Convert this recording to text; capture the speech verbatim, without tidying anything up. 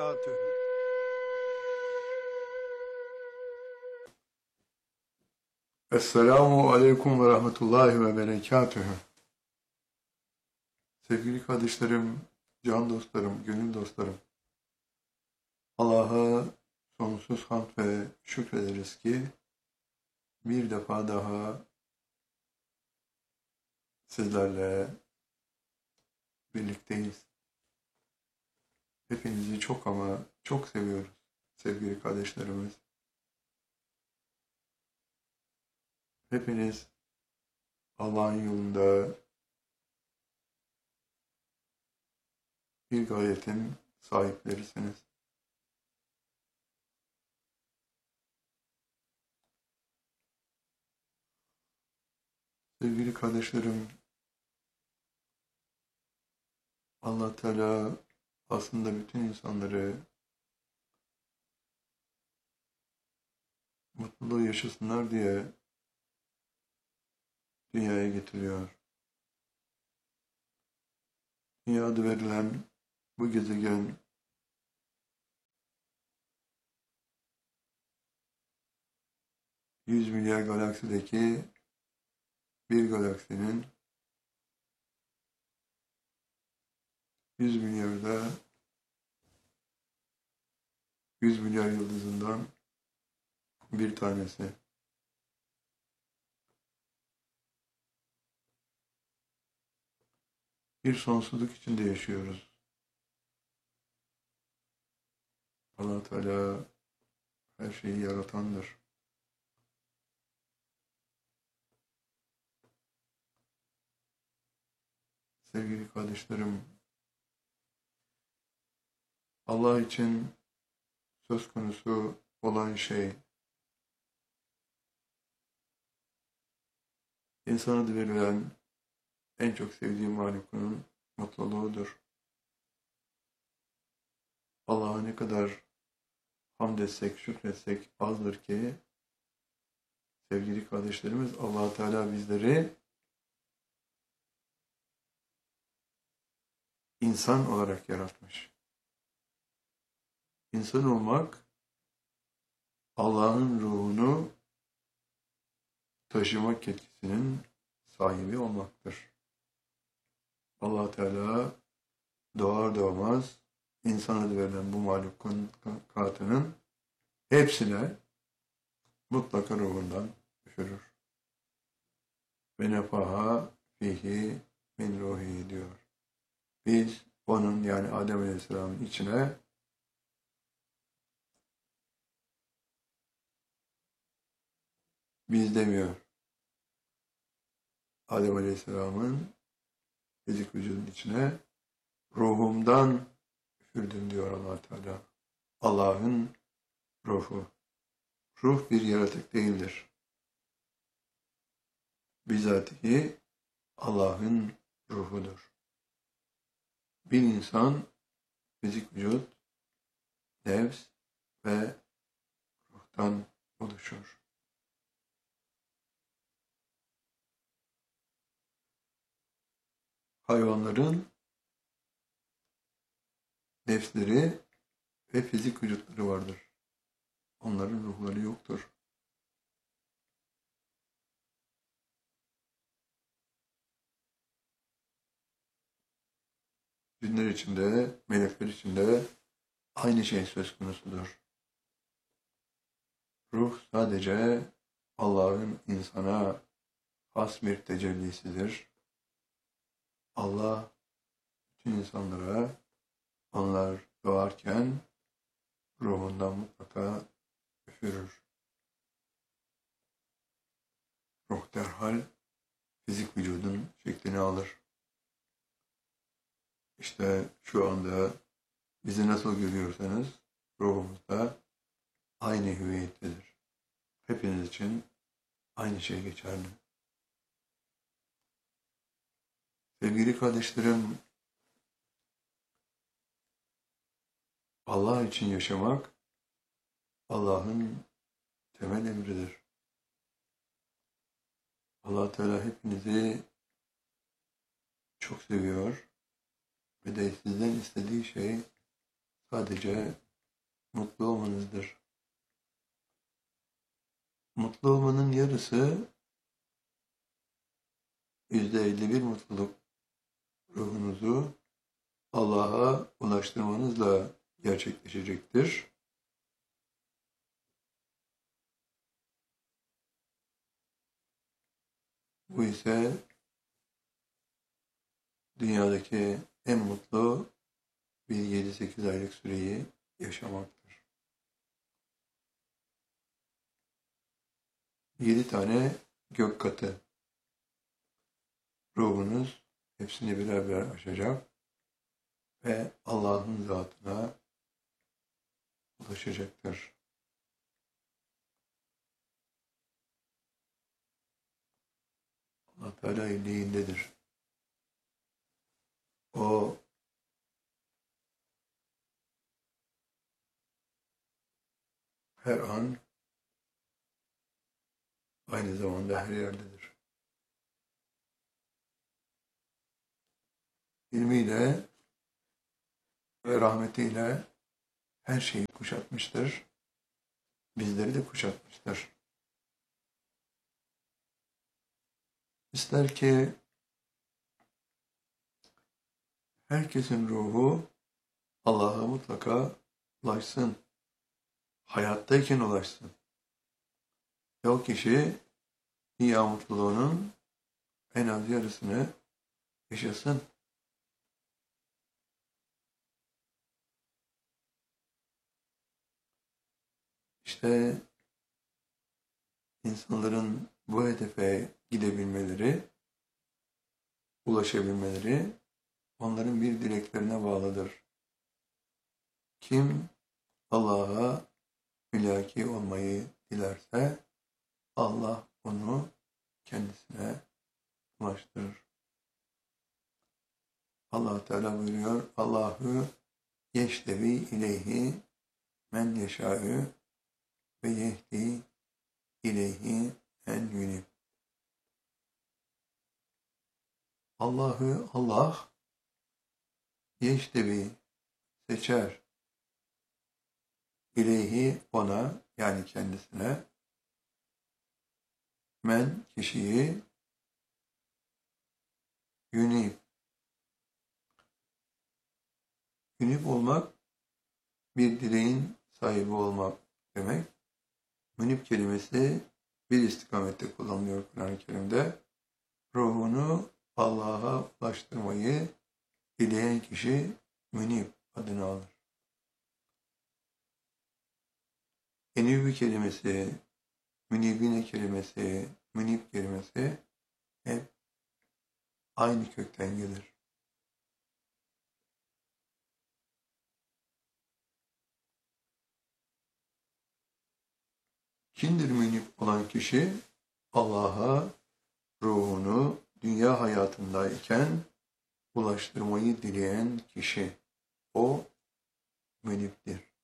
berekatühü. Esselamu Aleyküm ve Rahmetullahi ve Berekatühü. Sevgili kardeşlerim, can dostlarım, gönül dostlarım. Allah'a sonsuz hamd ve şükrederiz ki bir defa daha sizlerle birlikteyiz. Hepinizi çok ama çok seviyoruz sevgili kardeşlerimiz. Hepiniz Allah'ın yolunda bir gayetin sahiplerisiniz. Sevgili kardeşlerim, Allah Teala aslında bütün insanları mutluluğu yaşasınlar diye dünyaya getiriyor. Dünya adı verilen bu gezegen yüz milyar galaksideki bir galaksinin yüz milyarda yüz milyar yıldızından bir tanesi. Bir sonsuzluk içinde yaşıyoruz. Allah Teala her şeyi yaratandır. Sevgili kardeşlerim, Allah için söz konusu olan şey, insan adı verilen en çok sevdiğim mahlukunun mutluluğudur. Allah'a ne kadar hamd etsek, şükretsek azdır ki, sevgili kardeşlerimiz, Allah Teala bizleri insan olarak yaratmış. İnsan olmak, Allah'ın ruhunu taşımak yetkisinin sahibi olmaktır. Allah Teala doğar doğmaz insan adı verilen bu mahlukun katının hepsine mutlaka ruhundan üfürür. Ve nefaha fihi min ruhi diyor. Biz onun, yani Adem Aleyhisselam'ın içine biz demiyor. Adem Aleyhisselam'ın fizik vücudun içine ruhumdan üfürdüm diyor Allah Teala. Allah'ın ruhu. Ruh bir yaratık değildir. Bizatihi Allah'ın ruhudur. Bir insan fizik vücut, nefs ve ruhtan oluşur. Hayvanların nefsleri ve fizik vücutları vardır. Onların ruhları yoktur. Cinler içinde, melekler içinde aynı şey söz konusudur. Ruh sadece Allah'ın insana has bir tecellisidir. Allah bütün insanlara, onlar doğarken ruhundan mutlaka üfürür. Ruh derhal fizik vücudun şeklini alır. İşte şu anda bizi nasıl görüyorsanız ruhumuz da aynı hüviyettedir. Hepiniz için aynı şey geçerli. Sevgili kardeşlerim, Allah için yaşamak Allah'ın temel emridir. Allah Teala hepinizi çok seviyor ve de sizden istediği şey sadece mutlu olmanızdır. Mutlu olmanın yarısı yüzde elli bir mutluluk ruhunuzu Allah'a ulaştırmanızla gerçekleşecektir. Bu ise dünyadaki en mutlu bir yedi sekiz aylık süreyi yaşamaktır. Yedi tane gök katı ruhunuz hepsini birer birer aşacak ve Allah'ın zatına ulaşacaktır. Allah Teala iyiliğindedir. O her an aynı zamanda her yerdedir. İlmiyle ve rahmetiyle her şeyi kuşatmıştır. Bizleri de kuşatmıştır. İster ki herkesin ruhu Allah'a mutlaka ulaşsın. Hayattayken ulaşsın. Ve o kişi dünya mutluluğunun en az yarısını yaşasın. İşte insanların bu hedefe gidebilmeleri, ulaşabilmeleri onların bir dileklerine bağlıdır. Kim Allah'a mülaki olmayı dilerse Allah onu kendisine ulaştırır. Allah Teala buyuruyor, Allahu yeştevi ileyhi men yeşâ'ü ve yehdi ileyhi en yunib. Allah'ı Allah yeştevi seçer. İleyhi ona yani kendisine men kişiyi yunib. Yunib olmak bir dileğin sahibi olmak demek. Münib kelimesi bir istikamette kullanılıyor Kur'an-ı Kerim'de. Ruhunu Allah'a ulaştırmayı dileyen kişi münib adını alır. Enübü kelimesi, münibine kelimesi, münib kelimesi hep aynı kökten gelir. Kimdir münib olan kişi? Allah'a ruhunu dünya hayatındayken ulaştırmayı dileyen kişi. O münibdir.